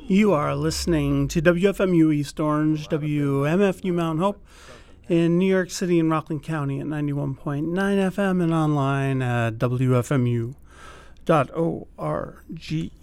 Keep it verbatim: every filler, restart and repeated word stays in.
You are listening to W F M U East Orange, W M F U Mount Hope in New York City and Rockland County at ninety-one point nine F M and online at W F M U dot org.